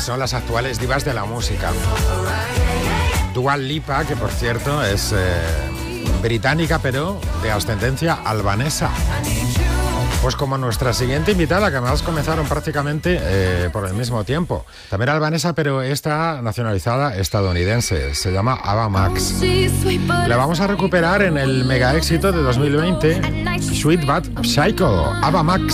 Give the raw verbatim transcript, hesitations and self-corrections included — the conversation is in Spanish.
son las actuales divas de la música. Dua Lipa, que por cierto es eh, británica, pero de ascendencia albanesa. Pues como nuestra siguiente invitada, que además comenzaron prácticamente eh, por el mismo tiempo. También albanesa, pero está nacionalizada estadounidense. Se llama Ava Max. La vamos a recuperar en el mega éxito de dos mil veinte, Sweet But Psycho. Ava Max.